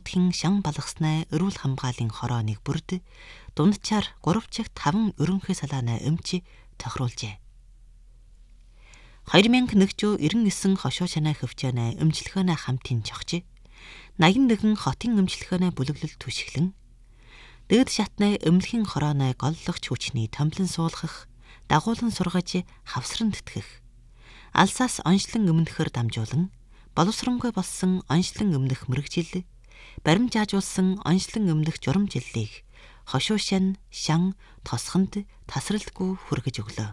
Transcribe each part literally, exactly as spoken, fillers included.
бодохын шан балгаснаа эрүүл хамгааллын хорооник бүрд дунджаар гурав чигт таван ерөнхий салаанаа өмчи тохируулжээ. хоёр мянга нэгдүгээр эрдэнэ эсэн хошоо шанаа хөвчөөнэ өмчлөхөөнэ хамтын чогч. наян нэгэн хотын өмчлөхөөнэ бүлэглэл түшиглэн дээд шатнаа өмлөхийн хорооны голлогч хүчний томлон суулгах, дагуулan сургаж хавсран тэтгэх, алсаас онцлон өмнөхөр дамжуулан боловсронгүй болсон онцлон өмнөх мэрэгжил, баримжаажуулсан онцлон өмнөх журамжиллийг хошуу шан, шан, тосхонд тасралтгүй хүргэж өглөө.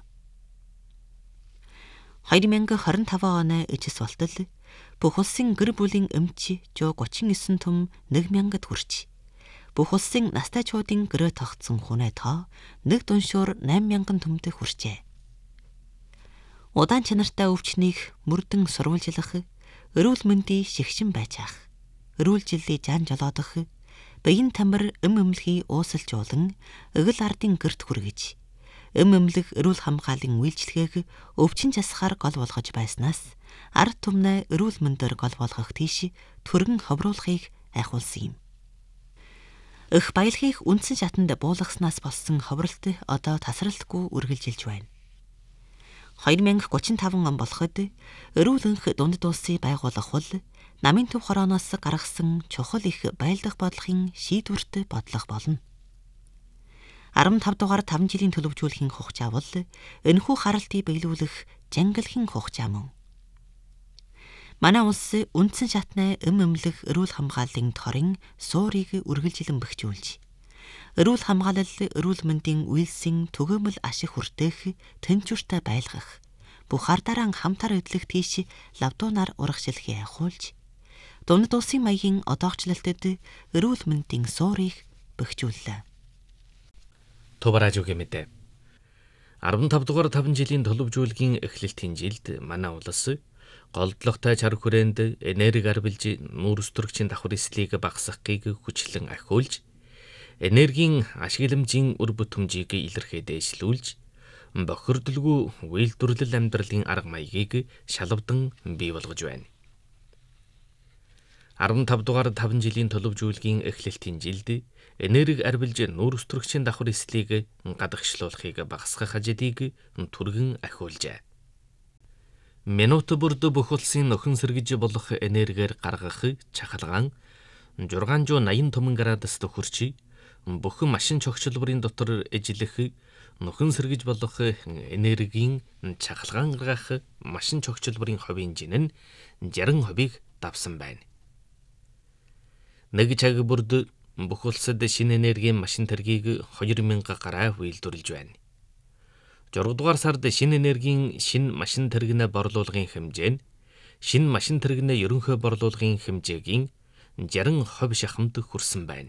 хоёр мянга хорин таван оны ижис болтол бүх улсын гэр бүлийн өмч жоо гучин эсен түм нэг мянгад хүрч, бүх улсын настайчуудын гэрээ тогтсон хүнээ тоо нэг дуншуур найм мянган түмтэй хүрчээ. Удаан чанартай өвчнийг мөрдөн сурвалжлах, эрүүл мэндийн шигшин байж ах, эрүүл жилийн жан жолоодох, биеийн тамир эм эмлэхий уусалжуулан эгэл ардын гэрт хүргэж, эм эмлэх эрүүл хамгааллын үйлчлэгээг өвчин засахаар гол болгож байснаас ард түмнээ эрүүл мэндөр гол болгох тийш түргэн ховруулахыг айхуулсан юм. Эх баялагийг үндсэн шатанд буулгаснаас болсон ховролт одоо тасралтгүй үргэлжилж байна. хоёр мянга гучин таван он болоход эрүүл энх дунд улсыг байгуулах бол намын төв хорооноос гаргасан чухал их байлдах бодлогын шийдвэрт бодлого болно. арван тав дугаар таван жилийн төлөвжүүлэхийн хугацаа бол энэхүү харалтыг биелүүлэх жангалхийн хугацаа мөн. Манай улс үндсэн шатны эм эмнэлэх эрүүл хамгааллын торын суурийг үргэлжилэн бэхжүүлж, эрүүл хамгаалал эрүүл мэндийн үйлсийн түгээмэл ашиг хүртээх тэнцвэртэй байлгах, бүх ардараа хамтар эдлэх тийш лавдуунаар урагшилхий ахуулж, дунд улсын маягийн одоогчлолтод эрүүл мэндийн суурийг бэхжүүллээ. Тубаражуугийн мэдээ. арван тав дугаар таван жилийн төлөвжүүлгийн эхлэлтийн жилд манай улс голдлогтой чар хүрээнд энерги арвилж нүүрс төрөгчийн давхар эслийг багасгахыг хүчлэн ахиулж, энергийн ашигламжийн үр бүтэмжийг илэрхий дээшлүүлж, бохирдолгүй үйлдвэрлэл амьдралын арга маягийг шалавдан бий болгож байна. арван тав дугаар таван жилийн төлөвжүүлгийн эхлэлтийн жилд энерги арвилж нүүрс төрөгчийн давхар эслийг гадагшлуулахыг багасгах ажлыг түргэн ахиулжээ. Минут бүрд бүх улсын нөхөн сэргэж болох энергиэр гаргах чахалгаан шүгээс восемьдесят градуст хүрч, бүх машин чогчлбарын дотор эжлэх нөхөн сэргэж болох энергийн чахалгаан гаргах машин чогчлбарын хувийн жин нь шестьдесят хувийг давсан байна. Нэг цаг бүрд бүх улсад шинэ энергийн машин тэргийг хоёр мянга гараа үйлдвэрлэж байна. зураг дугаар сард шинэ энергийн шинэ машин тэрэгнээ борлуулгын хэмжээ нь шинэ машин тэрэгнээ ерөнхий борлуулгын хэмжээгийн шестьдесят хувь шахамд хүрсэн байна.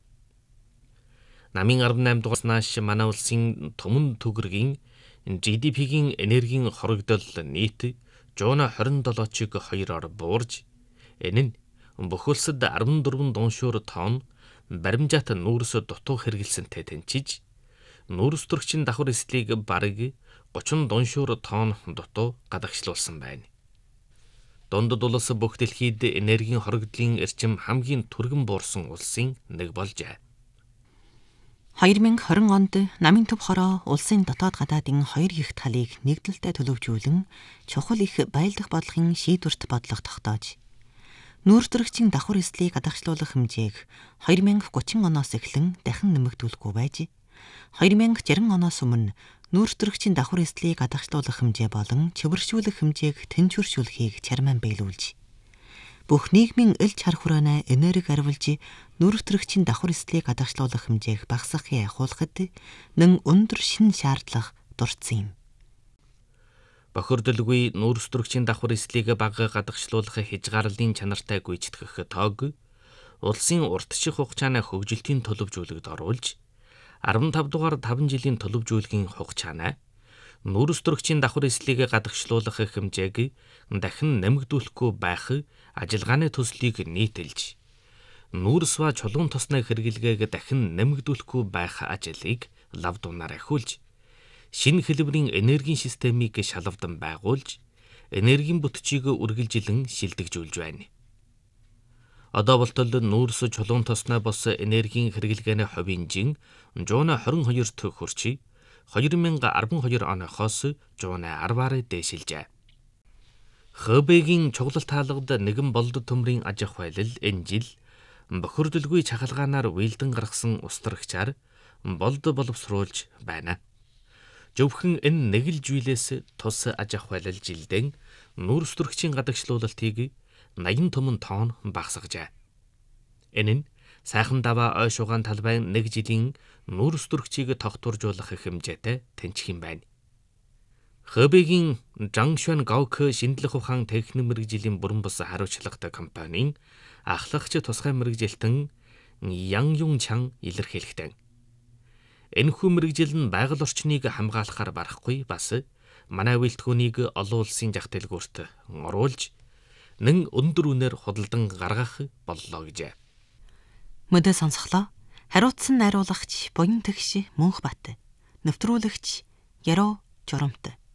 Намын арван наймд дугаарнаас манай улсын төмөн төгрөгийн жи ди пигийн энергийн хорогдол нийт шестьсот двадцать семь чиг хоёроор буурж, энэ нь бүх улсад арван дөрвөн дуншуур тонн баримжаат нүүрс дутуу хэрэгэлсэнтэй тэнцэж, нүүрс төрөгчийн давхар эслийг бараг гучин дуншуур тонн дутуу гадагшлуулсан байна. Дундад улс бүх дэлхийд энергийн хорогдлын эрчим хамгийн түргэн буурсан улсын нэг болжээ. хоёр мянга двадцать онд намын төв хороо улсын дотоод гадаадын хоёр их талыг нэгдэлтэй төлөвжүүлэн чухал их байлдах бодлогын шийдвэрт бодлого тогтоож, нүүрс төрөгчийн давхар эслийг гадагшлуулах хэмжээг хоёр мянга гучин оноос эхлэн дахин нэмэгдүүлэхгүй байж, хоёр мянга шарьсан оноос өмнө нүүрс төрөгчийн давхар эслийг гадагшлуулах хэмжээ болон чөвөршүүлэх хэмжээг тэнцвэршүүлэхийг чармаан биелүүлж, бүх нийгмийн эл чар хүрээнэ энерги арвилж нүүрс төрөгчийн давхар эслийг гадагшлуулах хэмжээг багасгахыг ахиулахад нэн өндөр шин шаардлага дурдсан юм. Бохирдолгүй нүүрс төрөгчийн давхар эслийг бага гадагшлуулах хязгаарлалын чанартай гүйцэтгэх тоог улсын уртчих хугацааны хөгжилтийн төлөвжүүлэгт оруулж, арван тав дугаар таван жилийн төлөвжүүлгийн хугацааны нүүрс төрөгчийн давхар эслийг гадагшлуулах хэмжээг дахин нэмэгдүүлэхгүй байх ажиллагааны төслийг нийтэлж, нүүрс ба чулуун тосны хэрэглэгээг дахин нэмэгдүүлэхгүй байх ажлыг лавдуунаар ахиулж, шинэ хэлбэрийн энергийн системийг шалавдан байгуулж, энергийн бүтцийг үргэлжилэн шилдэгжүүлж байна. Одоо болтол нүүрс чулуун тосноо бос энергийн хэрэглгээний хувийн жин жуунаа хорин хоёр төгрөг хүрчи хоёр мянга арван хоёр оноохоос жуунаа арваар дээшилжээ. Хэбэгийн чуглал таалгад нэгэн болдод төмрийн аж ахуй байлал энэ жил бохирдолгүй чахалгаанаар уйлдан гаргасан устрагчаар болд боловсруулж байна. Зөвхөн энэ нэг л жийлээс тус аж ахуй байлал жилдэн нүүрс төрөгчийн гадагшлуулалтыг наян түмэн тоон багасгажээ. Энэ нь сайхан даваа ой шугаан талбайн нэг жилийн нүүрс төрөгчийг тогтворжуулах хэмжээтэй тэнцэх юм байна. Хэбэгийн Жангшуан Гаок шинжлэх ухаан техник мэргэжлийн бүрэн бус хариуцлагатай компанийн ахлагч тусгай мэргэжилтэн Ян Юн Чан илэрхийлэхдээ энэхүү мэргэжил нь байгаль орчныг хамгаалахаар барахгүй бас манай үйлдвэрийг олон улсын зах дэлгүүрт оруулж нэн өндөр үнээр худалдан гаргах боллоо гэжээ. Мөдөө сонсголоо. Хариуцсан найруулагч Буян Тэгш Мөнхбат, нэвтрүүлэгч Яруу Журамт.